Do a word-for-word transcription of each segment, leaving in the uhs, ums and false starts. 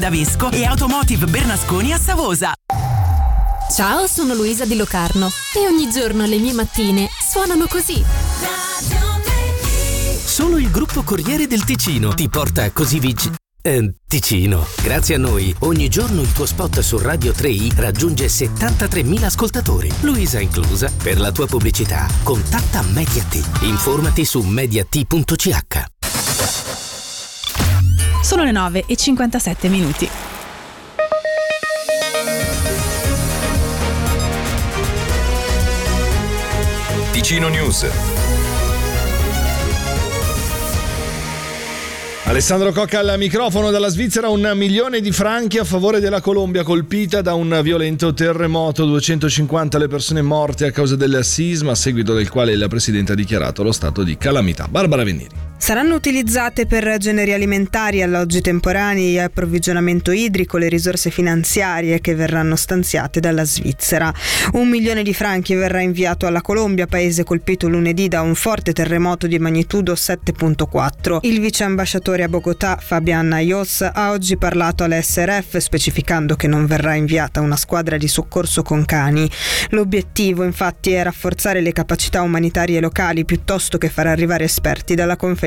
da Vesco e Automotive Bernasconi a Savosa. Ciao, sono Luisa di Locarno e ogni giorno le mie mattine suonano così. Solo il gruppo Corriere del Ticino ti porta così vicino. Eh, Ticino. Grazie a noi, ogni giorno il tuo spot su Radio tre i raggiunge settantatremila ascoltatori, Luisa inclusa. Per la tua pubblicità, contatta Mediat. Informati su mediat punto c h. Sono le nove e cinquantasette minuti. Ticino News. Alessandro Cocca al microfono. Dalla Svizzera un milione di franchi a favore della Colombia colpita da un violento terremoto, duecentocinquanta le persone morte a causa del sisma, a seguito del quale il presidente ha dichiarato lo stato di calamità. Barbara Veneri. Saranno utilizzate per generi alimentari, alloggi temporanei e approvvigionamento idrico le risorse finanziarie che verranno stanziate dalla Svizzera. Un milione di franchi verrà inviato alla Colombia, paese colpito lunedì da un forte terremoto di magnitudo sette virgola quattro. Il vice ambasciatore a Bogotà, Fabián Ayos, ha oggi parlato all'S R F specificando che non verrà inviata una squadra di soccorso con cani. L'obiettivo infatti è rafforzare le capacità umanitarie locali piuttosto che far arrivare esperti dalla Confederazione.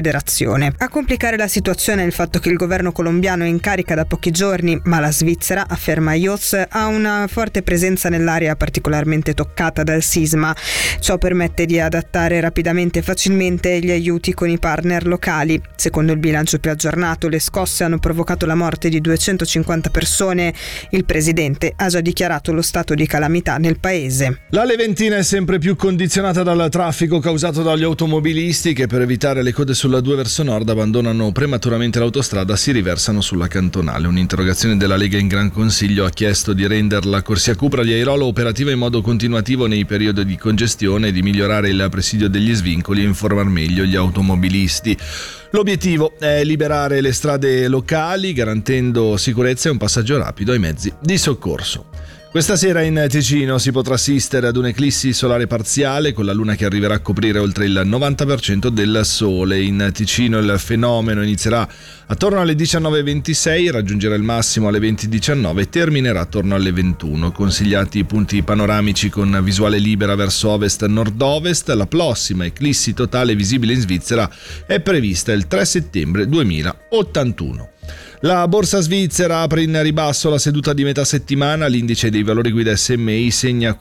A complicare la situazione è il fatto che il governo colombiano è in carica da pochi giorni, ma la Svizzera, afferma Ayos, ha una forte presenza nell'area particolarmente toccata dal sisma. Ciò permette di adattare rapidamente e facilmente gli aiuti con i partner locali. Secondo il bilancio più aggiornato, le scosse hanno provocato la morte di duecentocinquanta persone. Il presidente ha già dichiarato lo stato di calamità nel paese. La Leventina è sempre più condizionata dal traffico causato dagli automobilisti che, per evitare le code sulla due verso nord, abbandonano prematuramente l'autostrada, si riversano sulla cantonale. Un'interrogazione della Lega in Gran Consiglio ha chiesto di rendere la corsia Cupra di Airolo operativa in modo continuativo nei periodi di congestione e di migliorare il presidio degli svincoli e informare meglio gli automobilisti. L'obiettivo è liberare le strade locali garantendo sicurezza e un passaggio rapido ai mezzi di soccorso. Questa sera in Ticino si potrà assistere ad un'eclissi solare parziale con la luna che arriverà a coprire oltre il novanta per cento del sole. In Ticino il fenomeno inizierà attorno alle diciannove e ventisei, raggiungerà il massimo alle venti e diciannove e terminerà attorno alle ventuno. Consigliati i punti panoramici con visuale libera verso ovest-nord-ovest. La prossima eclissi totale visibile in Svizzera è prevista il tre settembre duemilaottantuno. La borsa svizzera apre in ribasso la seduta di metà settimana. L'indice dei valori guida S M I segna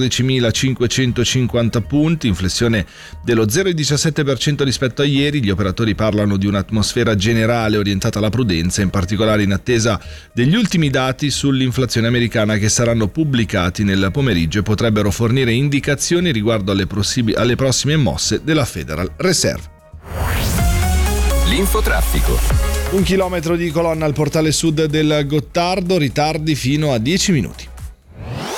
quattordicimilacinquecentocinquanta punti, inflessione dello zero virgola diciassette per cento rispetto a ieri. Gli operatori parlano di un'atmosfera generale orientata alla prudenza, in particolare in attesa degli ultimi dati sull'inflazione americana che saranno pubblicati nel pomeriggio e potrebbero fornire indicazioni riguardo alle, possib- alle prossime mosse della Federal Reserve. L'infotraffico. Un chilometro di colonna al portale sud del Gottardo, ritardi fino a dieci minuti.